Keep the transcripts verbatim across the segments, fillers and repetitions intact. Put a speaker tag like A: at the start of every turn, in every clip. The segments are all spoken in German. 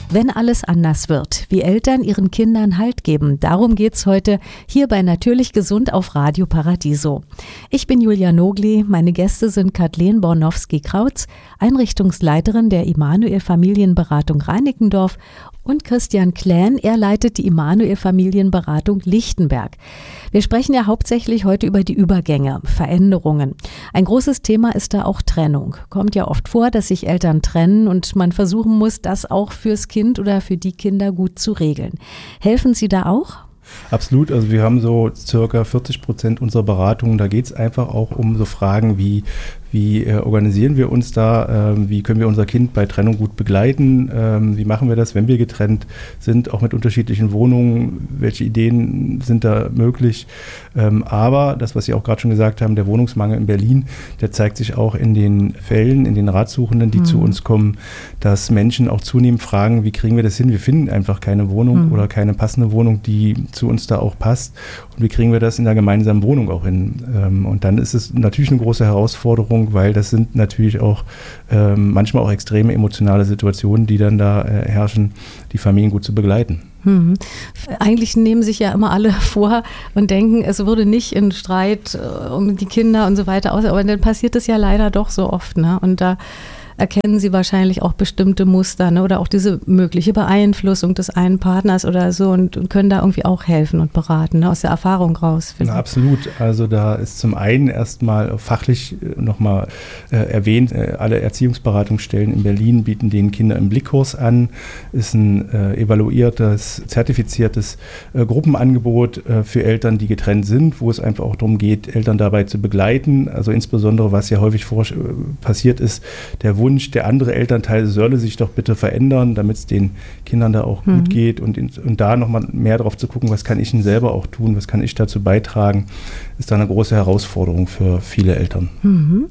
A: Wenn alles anders wird, wie Eltern ihren Kindern Halt geben, darum geht's heute hier bei Natürlich Gesund auf Radio Paradiso. Ich bin Julia Nogli, meine Gäste sind Kathleen Bornowski-Krautz, Einrichtungsleiterin der Immanuel Familienberatung Reinickendorf, und Christian Klähn, er leitet die Immanuel Familienberatung Lichtenberg. Wir sprechen ja hauptsächlich heute über die Übergänge, Veränderungen. Ein großes Thema ist da auch Trennung. Kommt ja oft vor, dass sich Eltern trennen und man versuchen muss, das auch fürs Kind oder für die Kinder gut zu regeln. Helfen Sie da auch?
B: Absolut, also wir haben so circa vierzig Prozent unserer Beratungen, da geht es einfach auch um so Fragen wie, wie äh, organisieren wir uns da, ähm, wie können wir unser Kind bei Trennung gut begleiten, ähm, wie machen wir das, wenn wir getrennt sind, auch mit unterschiedlichen Wohnungen, welche Ideen sind da möglich, ähm, aber das, was Sie auch gerade schon gesagt haben, der Wohnungsmangel in Berlin, der zeigt sich auch in den Fällen, in den Ratsuchenden, die mhm. zu uns kommen, dass Menschen auch zunehmend fragen, wie kriegen wir das hin, wir finden einfach keine Wohnung mhm. oder keine passende Wohnung, die zu uns da auch passt und wie kriegen wir das in der gemeinsamen Wohnung auch hin, ähm, und dann ist es natürlich eine große Herausforderung, weil das sind natürlich auch ähm, manchmal auch extreme emotionale Situationen, die dann da äh, herrschen, die Familien gut zu begleiten.
A: Hm. Eigentlich nehmen sich ja immer alle vor und denken, es würde nicht in Streit äh, um die Kinder und so weiter aus, aber dann passiert es ja leider doch so oft, ne? Und da erkennen Sie wahrscheinlich auch bestimmte Muster, ne? Oder auch diese mögliche Beeinflussung des einen Partners oder so und, und können da irgendwie auch helfen und beraten, ne? Aus der Erfahrung rausfinden.
B: Na, absolut. Also da ist zum einen erstmal fachlich nochmal äh, erwähnt, äh, alle Erziehungsberatungsstellen in Berlin bieten den Kinder im Blickkurs an, ist ein äh, evaluiertes, zertifiziertes äh, Gruppenangebot äh, für Eltern, die getrennt sind, wo es einfach auch darum geht, Eltern dabei zu begleiten, also insbesondere, was ja häufig vor, äh, passiert ist, der Wunsch, der andere Elternteil solle sich doch bitte verändern, damit es den Kindern da auch mhm. gut geht und, in, und da nochmal mehr drauf zu gucken, was kann ich denn selber auch tun, was kann ich dazu beitragen, ist da eine große Herausforderung für viele Eltern.
A: Mhm.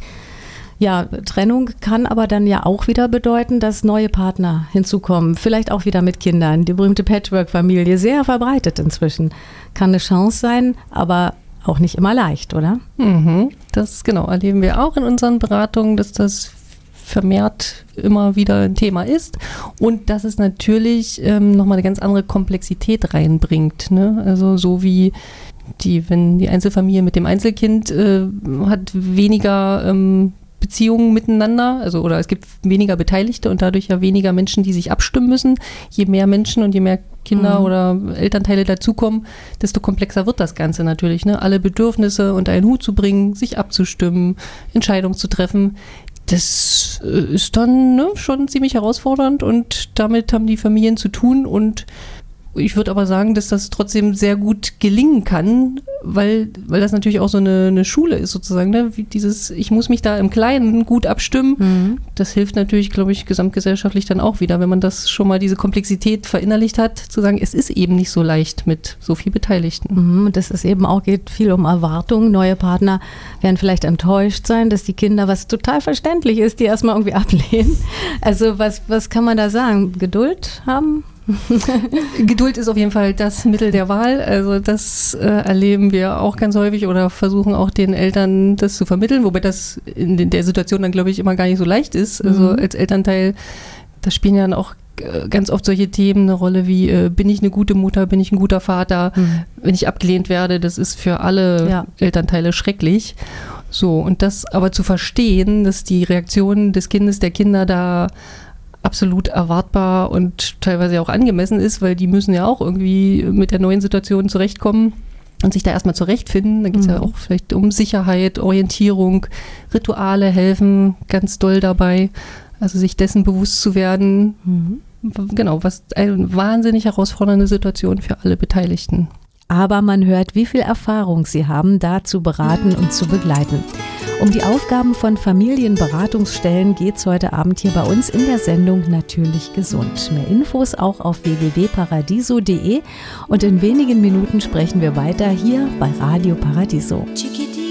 A: Ja, Trennung kann aber dann ja auch wieder bedeuten, dass neue Partner hinzukommen, vielleicht auch wieder mit Kindern. Die berühmte Patchwork-Familie, sehr verbreitet inzwischen. Kann eine Chance sein, aber auch nicht immer leicht, oder?
C: Mhm. Das genau erleben wir auch in unseren Beratungen, dass das vermehrt immer wieder ein Thema ist und dass es natürlich ähm, nochmal eine ganz andere Komplexität reinbringt, ne? Also so wie die, wenn die Einzelfamilie mit dem Einzelkind äh, hat weniger ähm, Beziehungen miteinander, also oder es gibt weniger Beteiligte und dadurch ja weniger Menschen, die sich abstimmen müssen. Je mehr Menschen und je mehr Kinder mhm. oder Elternteile dazukommen, desto komplexer wird das Ganze natürlich, ne? Alle Bedürfnisse unter einen Hut zu bringen, sich abzustimmen, Entscheidungen zu treffen. Das ist dann ne, schon ziemlich herausfordernd und damit haben die Familien zu tun und ich würde aber sagen, dass das trotzdem sehr gut gelingen kann, weil, weil das natürlich auch so eine, eine Schule ist sozusagen, ne? Wie dieses, ich muss mich da im Kleinen gut abstimmen. Mhm. Das hilft natürlich, glaube ich, gesamtgesellschaftlich dann auch wieder, wenn man das schon mal diese Komplexität verinnerlicht hat, zu sagen, es ist eben nicht so leicht mit so viel Beteiligten.
A: Mhm, das ist eben auch, geht viel um Erwartungen. Neue Partner werden vielleicht enttäuscht sein, dass die Kinder, was total verständlich ist, die erstmal irgendwie ablehnen. Also was, was kann man da sagen? Geduld haben?
C: Geduld ist auf jeden Fall das Mittel der Wahl. Also das äh, erleben wir auch ganz häufig oder versuchen auch den Eltern das zu vermitteln, wobei das in der Situation dann, glaube ich, immer gar nicht so leicht ist. Also mhm. als Elternteil, da spielen ja dann auch ganz oft solche Themen eine Rolle wie, äh, bin ich eine gute Mutter, bin ich ein guter Vater, mhm. wenn ich abgelehnt werde, das ist für alle ja. Elternteile schrecklich. So, und das aber zu verstehen, dass die Reaktion des Kindes, der Kinder da absolut erwartbar und teilweise auch angemessen ist, weil die müssen ja auch irgendwie mit der neuen Situation zurechtkommen und sich da erstmal zurechtfinden. Da geht es mhm. ja auch vielleicht um Sicherheit, Orientierung, Rituale helfen ganz doll dabei, also sich dessen bewusst zu werden. Mhm. Genau, was eine wahnsinnig herausfordernde Situation für alle Beteiligten.
A: Aber man hört, wie viel Erfahrung sie haben, da zu beraten und zu begleiten. Um die Aufgaben von Familienberatungsstellen geht es heute Abend hier bei uns in der Sendung Natürlich Gesund. Mehr Infos auch auf w w w punkt paradiso punkt de und in wenigen Minuten sprechen wir weiter hier bei Radio Paradiso. Chiquitita.